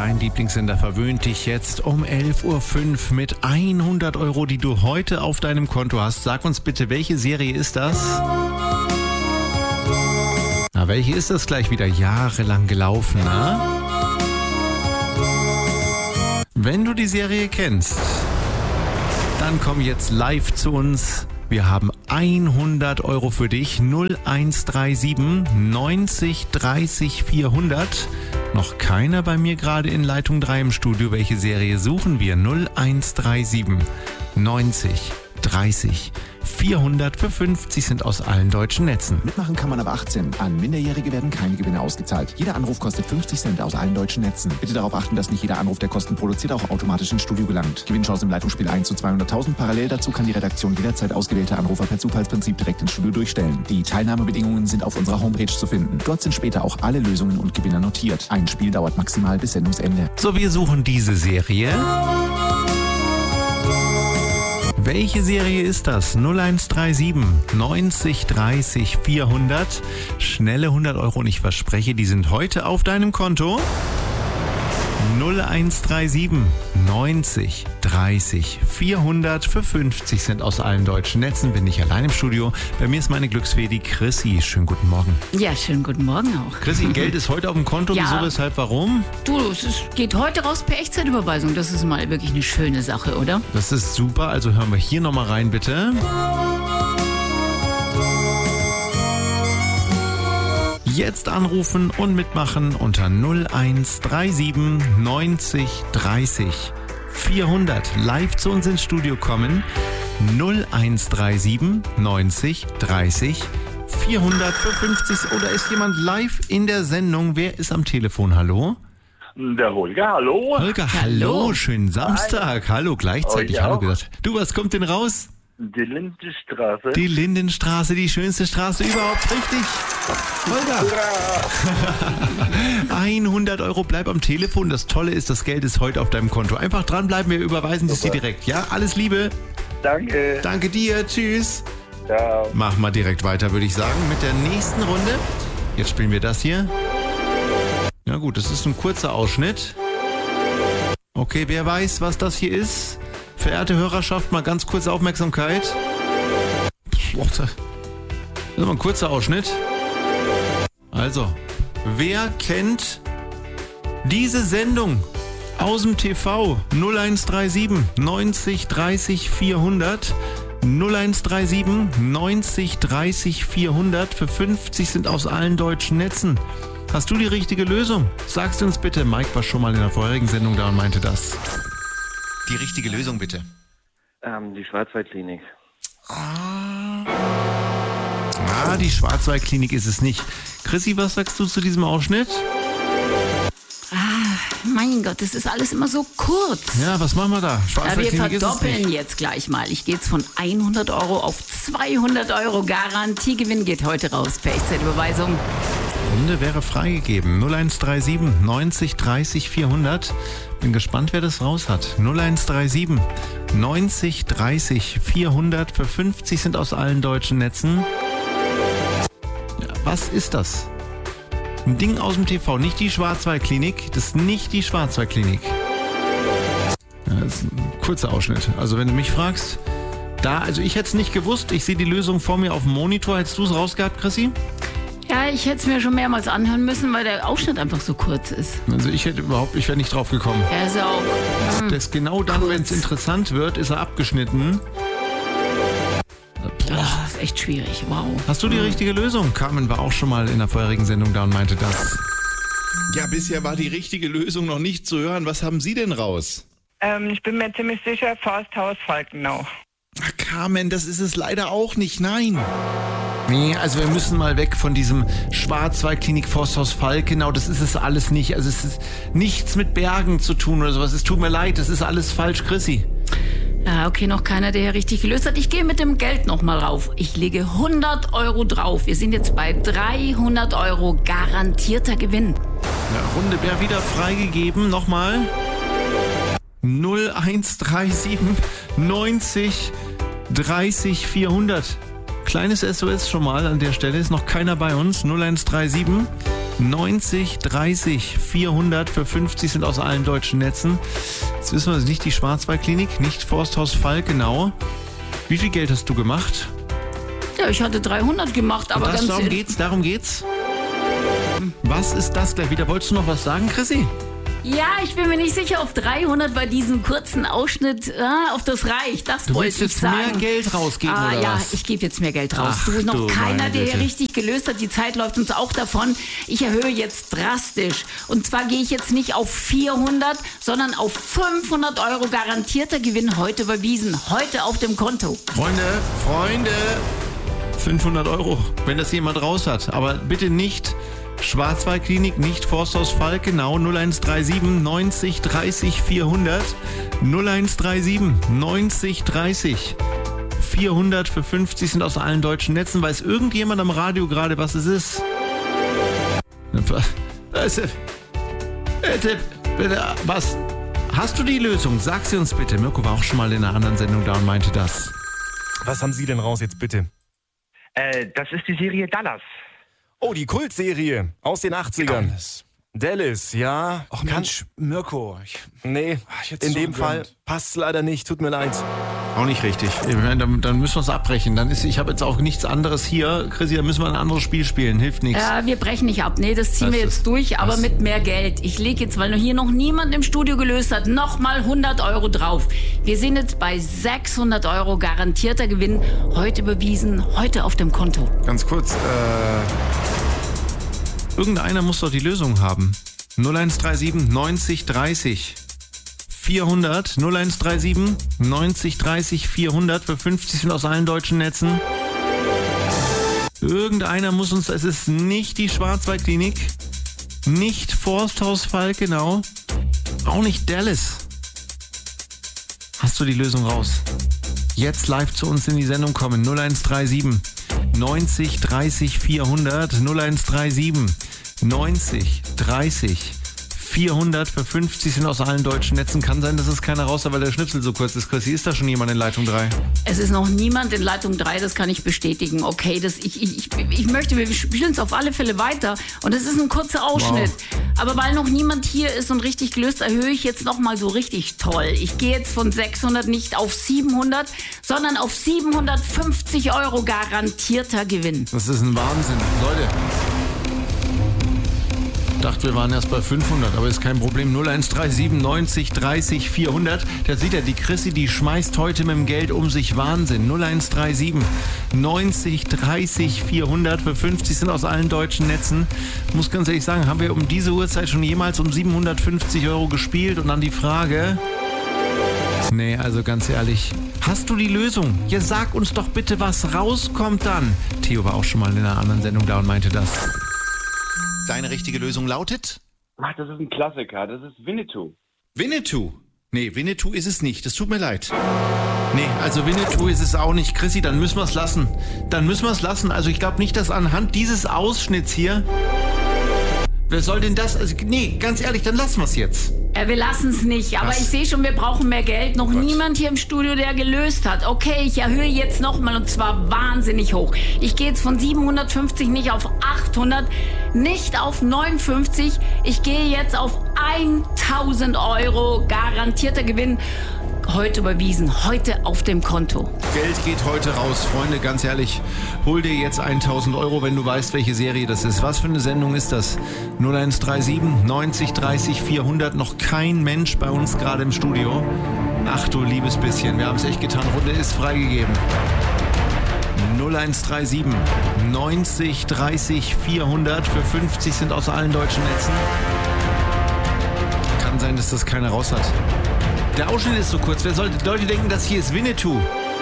dein Lieblingssender verwöhnt dich jetzt um 11.05 Uhr mit 100 Euro, die du heute auf deinem Konto hast. Sag uns bitte, welche Serie ist das? Na, welche ist das gleich wieder jahrelang gelaufen, na? Wenn du die Serie kennst, dann komm jetzt live zu uns. Wir haben 100 Euro für dich. 0137 90 30 400. Noch keiner bei mir gerade in Leitung 3 im Studio. Welche Serie suchen wir? 0137 90 30 400 für 50 sind aus allen deutschen Netzen. Mitmachen kann man ab 18. An Minderjährige werden keine Gewinne ausgezahlt. Jeder Anruf kostet 50 Cent aus allen deutschen Netzen. Bitte darauf achten, dass nicht jeder Anruf, der Kosten produziert, auch automatisch ins Studio gelangt. Gewinnchance im Leitungsspiel 1 zu 200.000. Parallel dazu kann die Redaktion jederzeit ausgewählte Anrufer per Zufallsprinzip direkt ins Studio durchstellen. Die Teilnahmebedingungen sind auf unserer Homepage zu finden. Dort sind später auch alle Lösungen und Gewinner notiert. Ein Spiel dauert maximal bis Sendungsende. So, wir suchen diese Serie. Welche Serie ist das? 0137 90 30 400. Schnelle 100 Euro und ich verspreche, die sind heute auf deinem Konto. 0137 90 30 400 für 50 sind aus allen deutschen Netzen. Bin ich allein im Studio. Bei mir ist meine Glücksfee, die Chrissy. Schönen guten Morgen. Ja, schönen guten Morgen auch. Chrissy, Geld ist heute auf dem Konto. Ja. Wieso, weshalb, warum? Du, es geht heute raus per Echtzeitüberweisung. Das ist mal wirklich eine schöne Sache, oder? Das ist super. Also hören wir hier nochmal rein, bitte. Jetzt anrufen und mitmachen unter 0137 90 30 400. Live zu uns ins Studio kommen. 0137 90 30 400 für 50. Oder ist jemand live in der Sendung? Wer ist am Telefon? Hallo? Der Holger, hallo. Holger, hallo. Schönen Samstag. Hallo, gleichzeitig. Hallo. Hallo gesagt. Du, was kommt denn raus? Die Lindenstraße. Die Lindenstraße, die schönste Straße überhaupt. Richtig. Holger. 100 Euro, bleib am Telefon. Das Tolle ist, das Geld ist heute auf deinem Konto. Einfach dranbleiben, wir überweisen es dir direkt. Ja, alles Liebe. Danke. Danke dir, tschüss. Ciao. Mach mal direkt weiter, würde ich sagen, mit der nächsten Runde. Jetzt spielen wir das hier. Ja gut, das ist ein kurzer Ausschnitt. Okay, wer weiß, was das hier ist? Verehrte Hörerschaft, mal ganz kurze Aufmerksamkeit. Das ist mal ein kurzer Ausschnitt. Also, wer kennt diese Sendung aus dem TV? 0137 90 30 400. 0137 90 30 400 für 50 sind aus allen deutschen Netzen. Hast du die richtige Lösung? Sagst du uns bitte. Mike war schon mal in der vorherigen Sendung da und meinte das. Die richtige Lösung bitte. Die Schwarzwaldklinik. Die Schwarzwaldklinik ist es nicht. Chrissy, was sagst du zu diesem Ausschnitt? Mein Gott, das ist alles immer so kurz. Ja, was machen wir da? Wir Schwarzwaldklinik ist es verdoppeln nicht. jetzt gleich mal. Ich gehe jetzt von 100 Euro auf 200 Euro. Garantiegewinn geht heute raus per Echtzeitüberweisung. Runde wäre freigegeben. 0137 90 30 400. Bin gespannt, wer das raus hat. 0137 90 30 400 für 50 sind aus allen deutschen Netzen. Ja, was ist das? Ein Ding aus dem TV, nicht die Schwarzwaldklinik. Das ist nicht die Schwarzwaldklinik. Ja, das ist ein kurzer Ausschnitt. Also wenn du mich fragst, also ich hätte es nicht gewusst. Ich sehe die Lösung vor mir auf dem Monitor. Hättest du es rausgehabt, Chrissy? Ja, ich hätte es mir schon mehrmals anhören müssen, weil der Ausschnitt einfach so kurz ist. Also ich wäre nicht drauf gekommen. Er ist auch... Das genau dann, wenn es interessant wird, ist er abgeschnitten. Das ist echt schwierig, wow. Hast du die richtige Lösung? Carmen war auch schon mal in der vorherigen Sendung da und meinte das. Ja, bisher war die richtige Lösung noch nicht zu hören. Was haben Sie denn raus? Ich bin mir ziemlich sicher, Forsthaus Falkenau. Ach, Carmen, das ist es leider auch nicht, nein. Nee, also wir müssen mal weg von diesem Schwarzwaldklinik Forsthaus Falkenau. Das ist es alles nicht. Also es ist nichts mit Bergen zu tun oder sowas. Es tut mir leid, das ist alles falsch, Chrissy. Ja, okay, noch keiner, der hier richtig gelöst hat. Ich gehe mit dem Geld nochmal rauf. Ich lege 100 Euro drauf. Wir sind jetzt bei 300 Euro garantierter Gewinn. Ja, Runde wäre wieder freigegeben. Nochmal. 0137 90 30 400. Kleines SOS schon mal an der Stelle. Ist noch keiner bei uns. 0137 90 30 400 für 50 sind aus allen deutschen Netzen. Jetzt wissen wir, es ist nicht die Schwarzwaldklinik, nicht Forsthaus Falkenau. Wie viel Geld hast du gemacht? Ja, ich hatte 300 gemacht, aber ganz darum geht's. Was ist das gleich wieder? Wolltest du noch was sagen, Chrissy? Ja, ich bin mir nicht sicher, auf 300 bei diesem kurzen Ausschnitt, auf das reicht. Das Du wollte willst ich jetzt sagen. mehr Geld rausgeben, oder ja, was? ich gebe jetzt mehr Geld raus. Ach, Du, noch du keiner, meine der hier Güte. richtig gelöst hat. Die Zeit läuft uns auch davon. Ich erhöhe jetzt drastisch. Und zwar gehe ich jetzt nicht auf 400, sondern auf 500 Euro garantierter Gewinn heute überwiesen. Heute auf dem Konto. Freunde, 500 Euro, wenn das jemand raus hat. Aber bitte nicht Schwarzwaldklinik, nicht Forsthaus Falkenau, 0137 90 30 400, 0137 90 30 400 für 50 sind aus allen deutschen Netzen. Weiß irgendjemand am Radio gerade, was es ist? Was? Hast du die Lösung? Sag sie uns bitte. Mirko war auch schon mal in einer anderen Sendung da und meinte das. Was haben Sie denn raus jetzt bitte? Das ist die Serie Dallas. Oh, die Kultserie aus den 80ern. Dallas, ja. Ach Mensch, Mirko. Nee, in dem Fall passt's leider nicht. Tut mir leid. Auch nicht richtig. Dann müssen wir es abbrechen. Ich habe jetzt auch nichts anderes hier. Chrissy, da müssen wir ein anderes Spiel spielen. Hilft nichts. Ja, wir brechen nicht ab. Nee, das ziehen wir jetzt durch, aber mit mehr Geld. Ich lege jetzt, weil hier noch niemand im Studio gelöst hat, nochmal 100 Euro drauf. Wir sind jetzt bei 600 Euro garantierter Gewinn. Heute überwiesen, heute auf dem Konto. Ganz kurz, Irgendeiner muss doch die Lösung haben. 0137 90 30 400, 0137 90 30 400 für 50 sind aus allen deutschen Netzen. Irgendeiner muss uns, es ist nicht die Schwarzwaldklinik, nicht Forsthaus Falkenau, auch nicht Dallas. Hast du die Lösung raus? Jetzt live zu uns in die Sendung kommen. 0137 90 30 400, 0137 90 30 400 für 50 sind aus allen deutschen Netzen. Kann sein, dass es keiner raus hat, weil der Schnipsel so kurz ist. Chrissy, ist da schon jemand in Leitung 3? Es ist noch niemand in Leitung 3, das kann ich bestätigen. Okay, ich möchte, wir spielen es auf alle Fälle weiter. Und es ist ein kurzer Ausschnitt. Wow. Aber weil noch niemand hier ist und richtig gelöst, erhöhe ich jetzt nochmal so richtig toll. Ich gehe jetzt von 600 nicht auf 700, sondern auf 750 Euro garantierter Gewinn. Das ist ein Wahnsinn. Leute. Ich dachte, wir waren erst bei 500, aber ist kein Problem. 0137 90 30 400. Da sieht er, die Chrissy, die schmeißt heute mit dem Geld um sich. Wahnsinn. 0137 90 30 400 für 50 sind aus allen deutschen Netzen. Muss ganz ehrlich sagen, haben wir um diese Uhrzeit schon jemals um 750 Euro gespielt? Und dann die Frage... Nee, also ganz ehrlich, hast du die Lösung? Ja, sag uns doch bitte, was rauskommt dann. Theo war auch schon mal in einer anderen Sendung da und meinte das. Deine richtige Lösung lautet? Ach, das ist ein Klassiker. Das ist Winnetou. Winnetou. Nee, Winnetou ist es nicht. Das tut mir leid. Nee, also Winnetou ist es auch nicht. Chrissy, dann müssen wir es lassen. Also ich glaube nicht, dass anhand dieses Ausschnitts hier... Wer soll denn das... Also, nee, ganz ehrlich, dann lassen wir es jetzt. Wir lassen es nicht, aber Was? ich sehe schon, wir brauchen mehr Geld. Noch niemand hier im Studio, der gelöst hat. Okay, ich erhöhe jetzt nochmal und zwar wahnsinnig hoch. Ich gehe jetzt von 750 nicht auf 800, nicht auf 59. Ich gehe jetzt auf 1000 Euro garantierter Gewinn. Heute überwiesen, heute auf dem Konto. Geld geht heute raus. Freunde, ganz ehrlich, hol dir jetzt 1000 Euro, wenn du weißt, welche Serie das ist. Was für eine Sendung ist das? 0137 90 30 400. Noch kein Mensch bei uns gerade im Studio. Ach du liebes bisschen, wir haben es echt getan. Runde ist freigegeben. 0137 90 30 400 für 50 sind aus allen deutschen Netzen. Kann sein, dass das keiner raus hat. Der Ausschnitt ist so kurz. Leute denken, das hier ist Winnetou.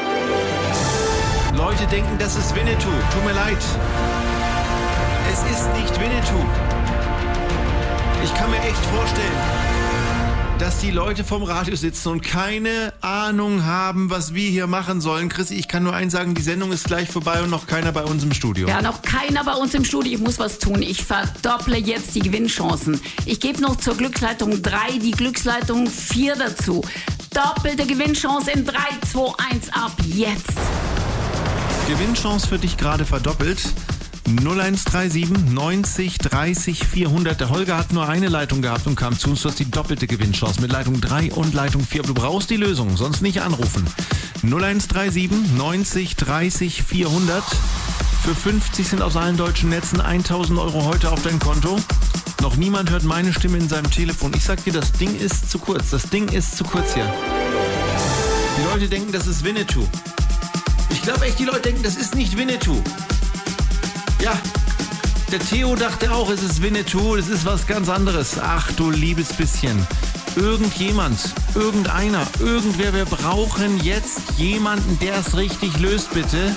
Leute denken, das ist Winnetou. Tut mir leid. Es ist nicht Winnetou. Ich kann mir echt vorstellen, dass die Leute vom Radio sitzen und keine Ahnung haben, was wir hier machen sollen. Chrissy, ich kann nur eins sagen, die Sendung ist gleich vorbei und noch keiner bei uns im Studio. Ja, noch keiner bei uns im Studio. Ich muss was tun. Ich verdopple jetzt die Gewinnchancen. Ich gebe noch zur Glücksleitung 3 die Glücksleitung 4 dazu. Doppelte Gewinnchance in 3, 2, 1 ab jetzt. Gewinnchance für dich gerade verdoppelt. 0137 90 30 400. Der Holger hat nur eine Leitung gehabt und kam zu uns. Du hast die doppelte Gewinnchance mit Leitung 3 und Leitung 4. Aber du brauchst die Lösung, sonst nicht anrufen. 0137 90 30 400. Für 50 sind aus allen deutschen Netzen 1.000 Euro heute auf dein Konto. Noch niemand hört meine Stimme in seinem Telefon. Ich sag dir, das Ding ist zu kurz. Das Ding ist zu kurz hier. Die Leute denken, das ist Winnetou. Ich glaube echt, die Leute denken, das ist nicht Winnetou. Ja, der Theo dachte auch, es ist Winnetou, es ist was ganz anderes. Ach du liebes bisschen. Irgendjemand, irgendeiner, irgendwer, wir brauchen jetzt jemanden, der es richtig löst, bitte.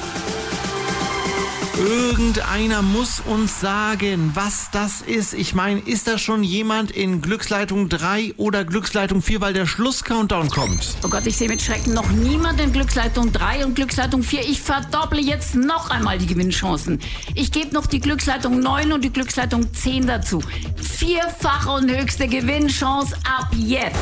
Irgendeiner muss uns sagen, was das ist. Ich meine, ist da schon jemand in Glücksleitung 3 oder Glücksleitung 4, weil der Schluss-Countdown kommt? Oh Gott, ich sehe mit Schrecken noch niemand in Glücksleitung 3 und Glücksleitung 4. Ich verdopple jetzt noch einmal die Gewinnchancen. Ich gebe noch die Glücksleitung 9 und die Glücksleitung 10 dazu. 4-fache und höchste Gewinnchance ab jetzt.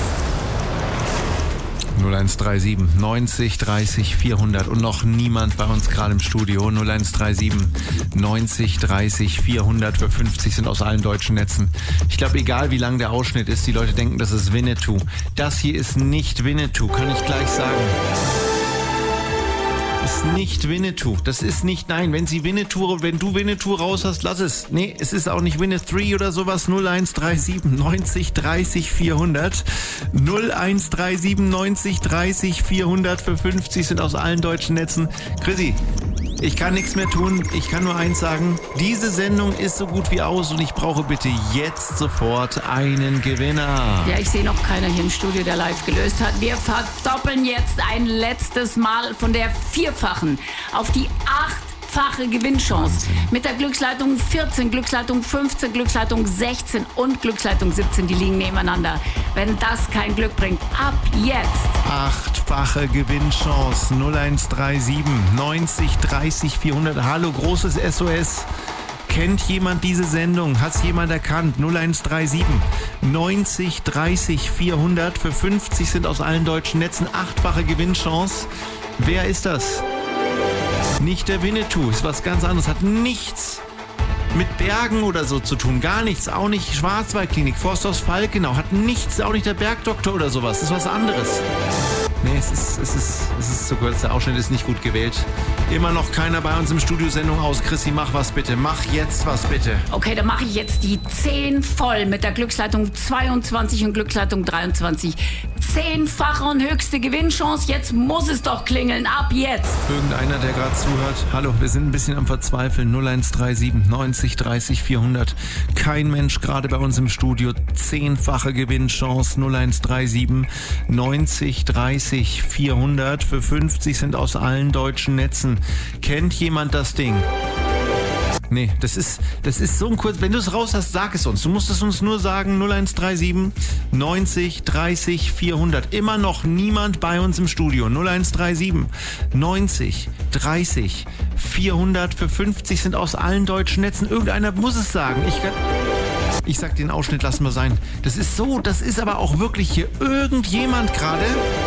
0137 90 30 400 und noch niemand bei uns gerade im Studio. 0137 90 30 400 für 50 sind aus allen deutschen Netzen. Ich glaube, egal wie lang der Ausschnitt ist, die Leute denken, das ist Winnetou. Das hier ist nicht Winnetou, kann ich gleich sagen. Ist nicht Winnetou. Das ist nicht, nein, wenn du Winnetou raus hast, lass es. Nee, es ist auch nicht Winnetou oder sowas. 0137 90 30 400. 0137 90 30 400 für 50 sind aus allen deutschen Netzen. Chrissy, ich kann nichts mehr tun. Ich kann nur eins sagen. Diese Sendung ist so gut wie aus und ich brauche bitte jetzt sofort einen Gewinner. Ja, ich sehe noch keiner hier im Studio, der live gelöst hat. Wir verdoppeln jetzt ein letztes Mal von der 4-fachen auf die 8-fache Gewinnchance. Mit der Glücksleitung 14, Glücksleitung 15, Glücksleitung 16 und Glücksleitung 17, die liegen nebeneinander. Wenn das kein Glück bringt, ab jetzt. 8-fache Gewinnchance. 0137 90 30 400. Hallo, großes SOS. Kennt jemand diese Sendung? Hat's jemand erkannt? 0137 90 30 400. Für 50 sind aus allen deutschen Netzen 8-fache Gewinnchance. Wer ist das? Nicht der Winnetou, ist was ganz anderes. Hat nichts mit Bergen oder so zu tun. Gar nichts. Auch nicht Schwarzwaldklinik, Forsthaus Falkenau. Hat nichts, auch nicht der Bergdoktor oder sowas. Das ist was anderes. Nee, es ist zu kurz. Der Ausschnitt ist nicht gut gewählt. Immer noch keiner bei uns im Studio. Sendung aus. Chrissy, mach was bitte. Mach jetzt was bitte. Okay, dann mache ich jetzt die 10 voll mit der Glücksleitung 22 und Glücksleitung 23. 10-fache und höchste Gewinnchance. Jetzt muss es doch klingeln. Ab jetzt. Irgendeiner, der gerade zuhört. Hallo, wir sind ein bisschen am Verzweifeln. 0137 90 30 400. Kein Mensch gerade bei uns im Studio. 10-fache Gewinnchance. 0137 90 30 400. Für 50 sind aus allen deutschen Netzen. Kennt jemand das Ding? Nee, das ist so ein kurz. Wenn du es raus hast, sag es uns. Du musst es uns nur sagen. 0137 90 30 400. Immer noch niemand bei uns im Studio. 0137 90 30 400. Für 50 sind aus allen deutschen Netzen. Irgendeiner muss es sagen. Ich sag, den Ausschnitt lassen wir sein. Das ist aber auch wirklich hier irgendjemand gerade.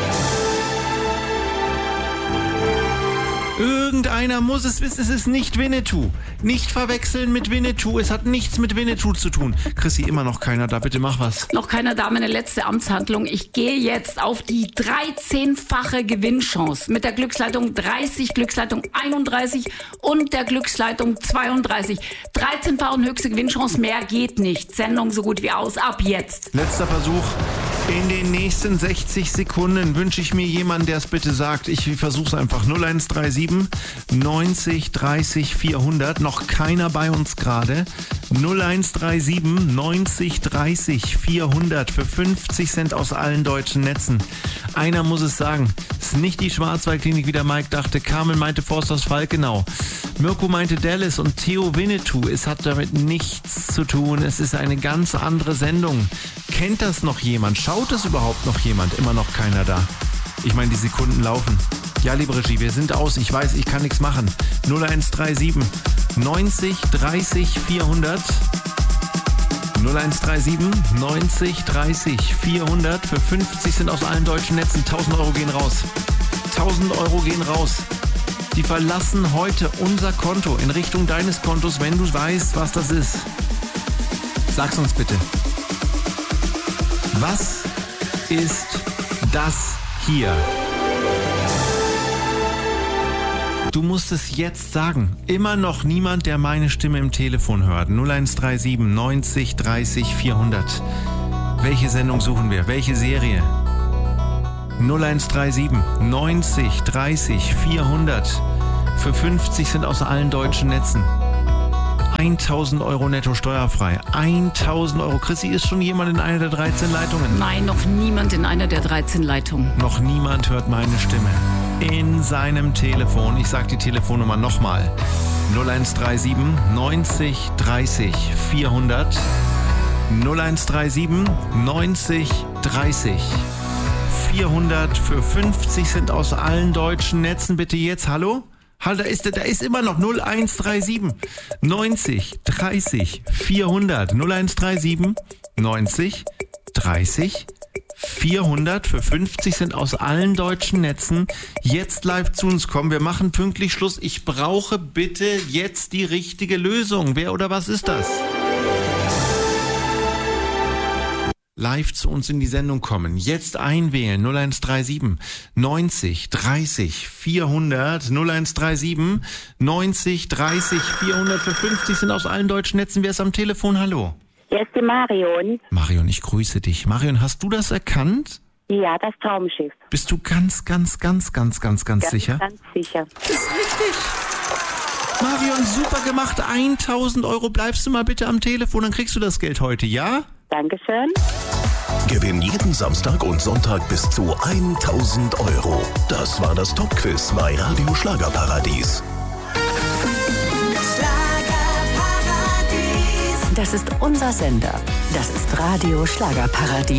Irgendeiner muss es wissen, es ist nicht Winnetou. Nicht verwechseln mit Winnetou, es hat nichts mit Winnetou zu tun. Chrissy, immer noch keiner da, bitte mach was. Noch keiner da, meine letzte Amtshandlung. Ich gehe jetzt auf die 13-fache Gewinnchance mit der Glücksleitung 30, Glücksleitung 31 und der Glücksleitung 32. 13-fache und höchste Gewinnchance, mehr geht nicht. Sendung so gut wie aus, ab jetzt. Letzter Versuch. In den nächsten 60 Sekunden wünsche ich mir jemanden, der es bitte sagt. Ich versuche es einfach. 0137 90 30 400. Noch keiner bei uns gerade. 0137 90 30 400. Für 50 Cent aus allen deutschen Netzen. Einer muss es sagen. Es ist nicht die Schwarzwaldklinik, wie der Mike dachte. Carmen meinte Forsthaus Falkenau. Mirko meinte Dallas und Theo Winnetou. Es hat damit nichts zu tun. Es ist eine ganz andere Sendung. Kennt das noch jemand? Schaut es überhaupt noch jemand? Immer noch keiner da. Ich meine, die Sekunden laufen. Ja, liebe Regie, wir sind aus. Ich weiß, ich kann nichts machen. 0137 90 30 400. 0137 90 30 400. Für 50 sind aus allen deutschen Netzen. 1000 Euro gehen raus. 1000 Euro gehen raus. die verlassen heute unser Konto in Richtung deines Kontos, wenn du weißt, was das ist. Sag's uns bitte. Was ist das hier? Du musst es jetzt sagen. Immer noch niemand, der meine Stimme im Telefon hört. 0137 90 30 400. Welche Sendung suchen wir? Welche Serie? 0137 90 30 400. Für 50 sind aus allen deutschen Netzen. 1.000 Euro netto steuerfrei. 1.000 Euro. Chrissy, ist schon jemand in einer der 13 Leitungen? Nein, noch niemand in einer der 13 Leitungen. Noch niemand hört meine Stimme in seinem Telefon. Ich sag die Telefonnummer nochmal. 0137 90 30 400. 0137 90 30 400. Für 50 sind aus allen deutschen Netzen. Bitte jetzt, hallo? Hallo, da ist immer noch 0137 90 30 400. 0137 90 30 400. Für 50 sind aus allen deutschen Netzen jetzt live zu uns kommen. Wir machen pünktlich Schluss. Ich brauche bitte jetzt die richtige Lösung. Wer oder was ist das? Live zu uns in die Sendung kommen. Jetzt einwählen. 0137 90 30 400. 0137 90 30 400. Für 50 sind aus allen deutschen Netzen. Wer ist am Telefon? Hallo. Hier ist die Marion. Marion, ich grüße dich. Marion, hast du das erkannt? Ja, das Traumschiff. Bist du ganz sicher? Ganz sicher. Das ist richtig. Marion, super gemacht. 1.000 Euro. Bleibst du mal bitte am Telefon, dann kriegst du das Geld heute, ja? Dankeschön. Gewinn jeden Samstag und Sonntag bis zu 1.000 Euro. Das war das Top-Quiz bei Radio Schlagerparadies. Das ist unser Sender. Das ist Radio Schlagerparadies.